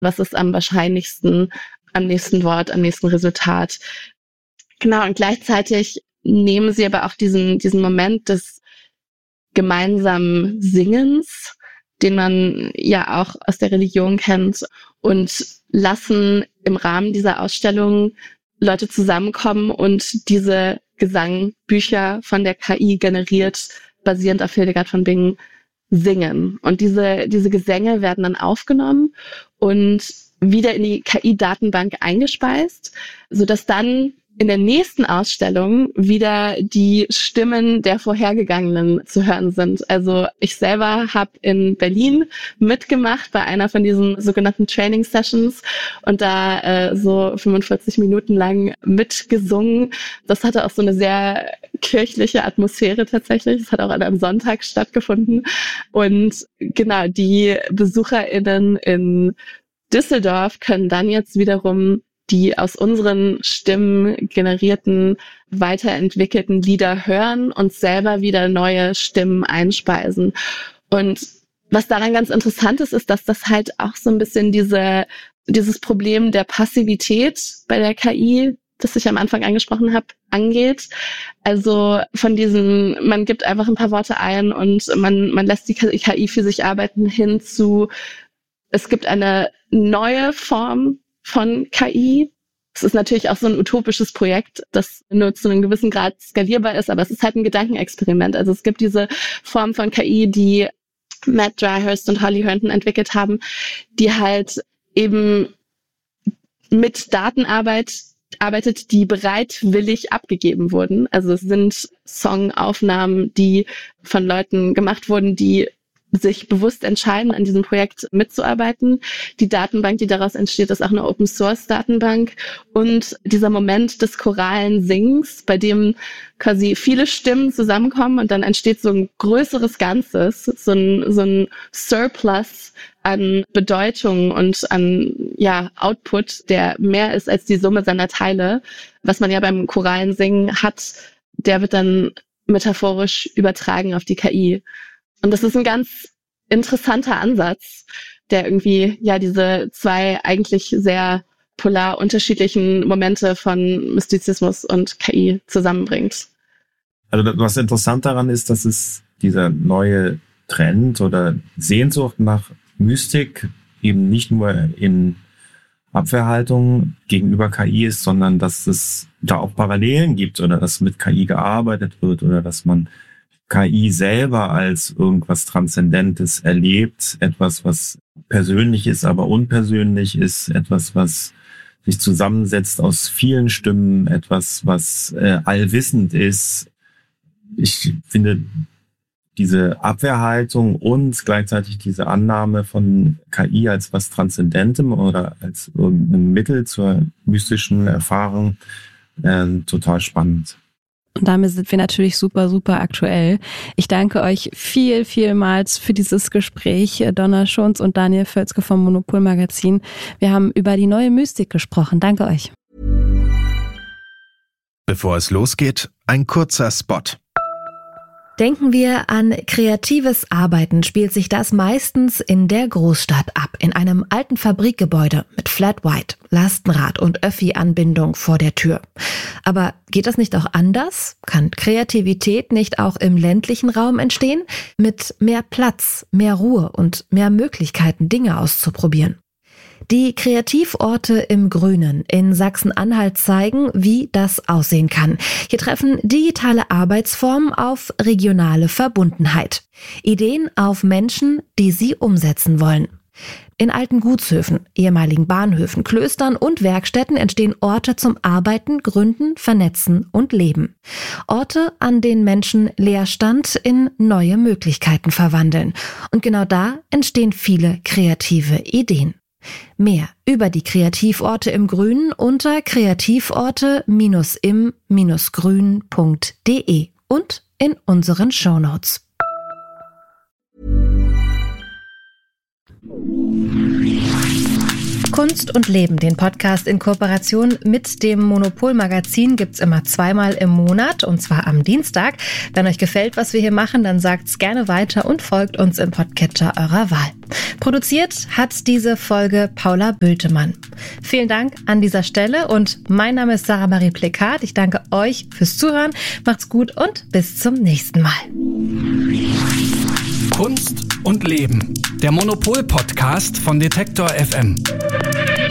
was ist am wahrscheinlichsten, am nächsten Wort, am nächsten Resultat. Genau, und gleichzeitig nehmen sie aber auch diesen Moment des gemeinsamen Singens, den man ja auch aus der Religion kennt, und lassen im Rahmen dieser Ausstellung Leute zusammenkommen und diese Gesangbücher von der KI generiert, basierend auf Hildegard von Bingen, singen. Und diese Gesänge werden dann aufgenommen und wieder in die KI-Datenbank eingespeist, sodass dann in der nächsten Ausstellung wieder die Stimmen der Vorhergegangenen zu hören sind. Also ich selber habe in Berlin mitgemacht bei einer von diesen sogenannten Training Sessions und da so 45 Minuten lang mitgesungen. Das hatte auch so eine sehr kirchliche Atmosphäre tatsächlich. Es hat auch an einem Sonntag stattgefunden. Und genau, die BesucherInnen in Düsseldorf können dann jetzt wiederum die aus unseren Stimmen generierten, weiterentwickelten Lieder hören und selber wieder neue Stimmen einspeisen. Und was daran ganz interessant ist, dass das halt auch so ein bisschen dieses Problem der Passivität bei der KI, das ich am Anfang angesprochen habe, angeht. Also von diesem, man gibt einfach ein paar Worte ein und man lässt die KI für sich arbeiten, hin zu, es gibt eine neue Form von KI. Es ist natürlich auch so ein utopisches Projekt, das nur zu einem gewissen Grad skalierbar ist, aber es ist halt ein Gedankenexperiment. Also es gibt diese Form von KI, die Matt Dryhurst und Holly Herndon entwickelt haben, die halt eben mit Daten arbeitet, die bereitwillig abgegeben wurden. Also es sind Songaufnahmen, die von Leuten gemacht wurden, die sich bewusst entscheiden, an diesem Projekt mitzuarbeiten. Die Datenbank, die daraus entsteht, ist auch eine Open-Source-Datenbank. Und dieser Moment des choralen Singens, bei dem quasi viele Stimmen zusammenkommen und dann entsteht so ein größeres Ganzes, so ein Surplus an Bedeutung und an Output, der mehr ist als die Summe seiner Teile, was man ja beim choralen Singen hat, der wird dann metaphorisch übertragen auf die KI. Und das ist ein ganz interessanter Ansatz, der irgendwie diese zwei eigentlich sehr polar unterschiedlichen Momente von Mystizismus und KI zusammenbringt. Also was interessant daran ist, dass es dieser neue Trend oder Sehnsucht nach Mystik eben nicht nur in Abwehrhaltung gegenüber KI ist, sondern dass es da auch Parallelen gibt oder dass mit KI gearbeitet wird oder dass man KI selber als irgendwas Transzendentes erlebt, etwas, was persönlich ist, aber unpersönlich ist, etwas, was sich zusammensetzt aus vielen Stimmen, etwas, was allwissend ist. Ich finde, diese Abwehrhaltung und gleichzeitig diese Annahme von KI als was Transzendentem oder als irgendein Mittel zur mystischen Erfahrung total spannend. Und damit sind wir natürlich super, super aktuell. Ich danke euch vielmals für dieses Gespräch, Donna Schunz und Daniel Völzke vom Monopol Magazin. Wir haben über die neue Mystik gesprochen. Danke euch. Bevor es losgeht, ein kurzer Spot. Denken wir an kreatives Arbeiten, spielt sich das meistens in der Großstadt ab, in einem alten Fabrikgebäude mit Flat White, Lastenrad und Öffi-Anbindung vor der Tür. Aber geht das nicht auch anders? Kann Kreativität nicht auch im ländlichen Raum entstehen? Mit mehr Platz, mehr Ruhe und mehr Möglichkeiten, Dinge auszuprobieren. Die Kreativorte im Grünen in Sachsen-Anhalt zeigen, wie das aussehen kann. Hier treffen digitale Arbeitsformen auf regionale Verbundenheit. Ideen auf Menschen, die sie umsetzen wollen. In alten Gutshöfen, ehemaligen Bahnhöfen, Klöstern und Werkstätten entstehen Orte zum Arbeiten, Gründen, Vernetzen und Leben. Orte, an denen Menschen Leerstand in neue Möglichkeiten verwandeln. Und genau da entstehen viele kreative Ideen. Mehr über die Kreativorte im Grünen unter kreativorte-im-grün.de und in unseren Shownotes. Kunst und Leben, den Podcast in Kooperation mit dem Monopol-Magazin, gibt's immer 2-mal im Monat, und zwar am Dienstag. Wenn euch gefällt, was wir hier machen, dann sagt's gerne weiter und folgt uns im Podcatcher eurer Wahl. Produziert hat diese Folge Paula Bültemann. Vielen Dank an dieser Stelle und mein Name ist Sarah Marie Plekat. Ich danke euch fürs Zuhören. Macht's gut und bis zum nächsten Mal. Kunst und Leben. Der Monopol-Podcast von Detektor FM.